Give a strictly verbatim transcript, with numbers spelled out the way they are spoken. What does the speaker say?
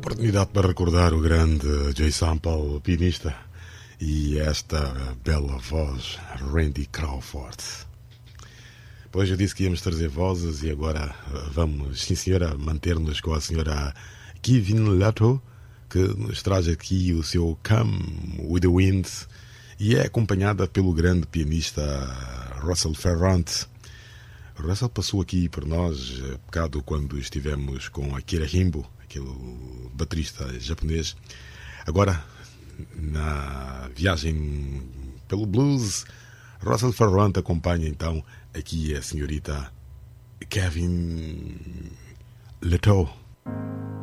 Oportunidade para recordar o grande Jay Sample, pianista, e esta bela voz, Randy Crawford. Pois eu disse que íamos trazer vozes e agora vamos, sim senhora, manter-nos com a senhora Kevin Lato, que nos traz aqui o seu Come With The Wind e é acompanhada pelo grande pianista Russell Ferrant. Russell passou aqui por nós há bocado quando estivemos com Akira Himbo, aquele baterista japonês. Agora, na viagem pelo blues, Russell Ferrant acompanha então aqui a senhorita Kevin Lato.